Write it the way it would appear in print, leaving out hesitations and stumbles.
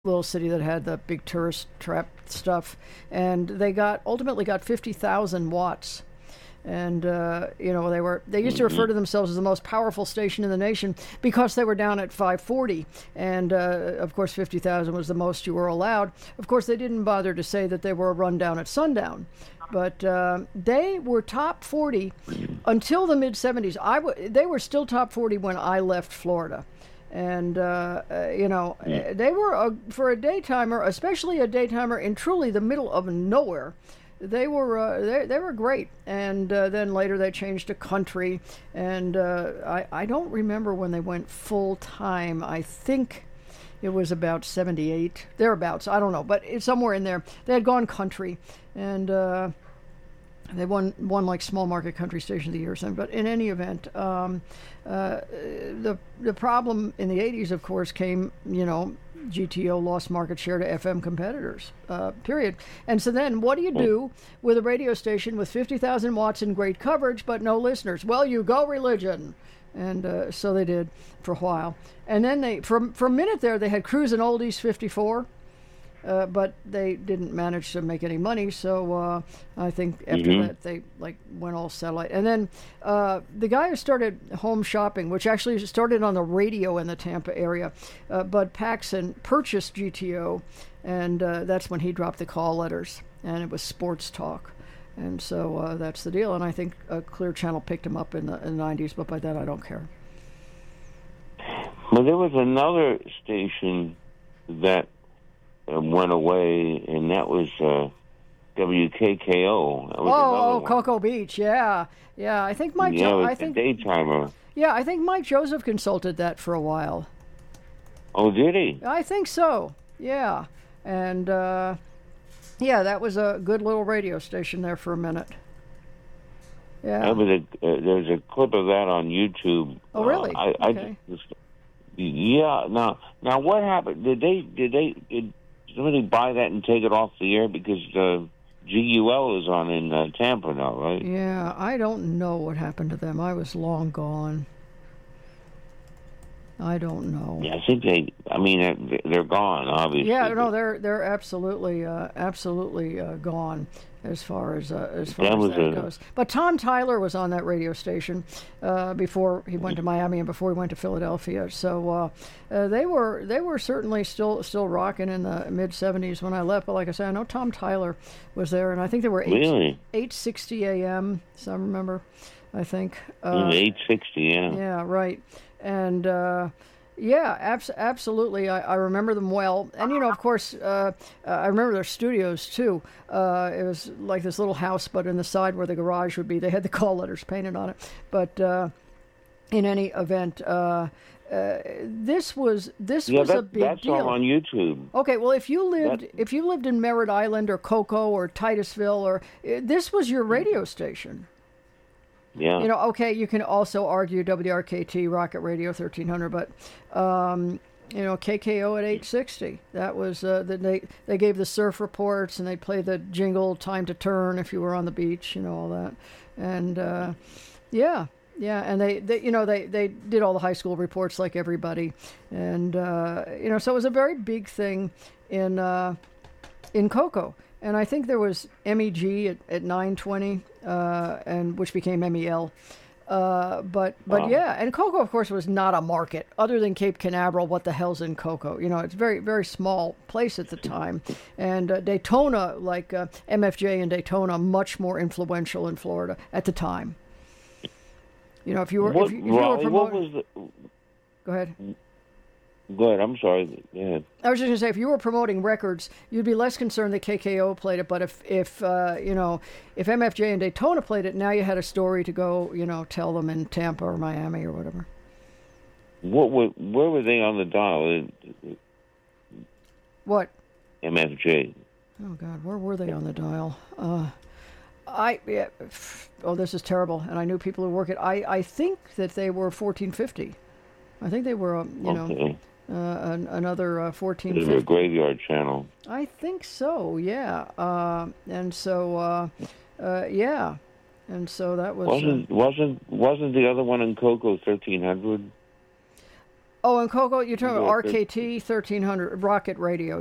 little city that had the big tourist trap stuff, and they ultimately got 50,000 watts. And they used to refer to themselves as the most powerful station in the nation because they were down at 540, and of course 50,000 was the most you were allowed. Of course, they didn't bother to say that they were a rundown at sundown, but they were top 40 until the mid 70s. They were still top 40 when I left Florida. And they were for a daytimer, especially a daytimer in truly the middle of nowhere. They were great, and then later they changed to country, and I don't remember when they went full time. I think it was about 78, thereabouts. I don't know, but it's somewhere in there. They had gone country, and they won like small market country station of the year or something. But in any event, the problem in the 80s, of course, came, GTO lost market share to FM competitors, period. And so then what do you do with a radio station with 50,000 watts and great coverage but no listeners? Well, you go religion. And so they did for a while. And then for a minute there, they had Cruisin' Oldies 54. But they didn't manage to make any money, so I think after that they went all satellite. And then the guy who started Home Shopping, which actually started on the radio in the Tampa area, Bud Paxson, purchased GTO, and that's when he dropped the call letters, and it was sports talk. And so that's the deal. And I think Clear Channel picked him up in the 90s, but by then I don't care. Well, there was another station that went away, and that was WKKO. That was Cocoa Beach, yeah. I think Mike. I think daytimer. Yeah, I think Mike Joseph consulted that for a while. Oh, did he? I think so. Yeah, and that was a good little radio station there for a minute. Yeah. That was there's a clip of that on YouTube. Oh, really? Okay. Yeah. Now, what happened? Did somebody buy that and take it off the air because GUL is on in Tampa now, right? Yeah, I don't know what happened to them. I was long gone. I don't know. Yeah, I think they're gone, obviously. Yeah, no, they're absolutely gone as far as that goes. But Tom Tyler was on that radio station before he went to Miami and before he went to Philadelphia. So they were certainly still rocking in the mid 70s when I left. But like I said, I know Tom Tyler was there, and I think they were 860 AM. So I remember, I think 860. Yeah. Yeah, right. And absolutely. I remember them well. And, of course, I remember their studios, too. It was like this little house, but in the side where the garage would be, they had the call letters painted on it. But in any event, this was a big deal. That's all on YouTube. Okay, well, if you lived in Merritt Island or Cocoa or Titusville, this was your radio station. Yeah. Okay, you can also argue WRKT, Rocket Radio 1300, but, KKO at 860. That was, they gave the surf reports, and they'd play the jingle, Time to Turn, if you were on the beach, all that. And, and they did all the high school reports like everybody. And, so it was a very big thing in Cocoa. And I think there was MEG at 920, and which became MEL. But yeah, and Cocoa, of course, was not a market other than Cape Canaveral. What the hell's in Cocoa? It's a very, very small place at the time. And Daytona, like MFJ and Daytona, much more influential in Florida at the time. If you were promoting, go ahead. Good. I'm sorry. Yeah. I was just going to say, if you were promoting records, you'd be less concerned that KKO played it. But if MFJ and Daytona played it, now you had a story to go, tell them in Tampa or Miami or whatever. Where were they on the dial? What? MFJ. Oh God, where were they on the dial? This is terrible. And I knew people who work it. I think that they were 1450. I think they were, okay. Another 1450. They were a graveyard channel. I think so, yeah. And so that was... Wasn't the other one in Cocoa 1300? Oh, and Coco, you're talking about Yeah, RKT 1300 Rocket Radio.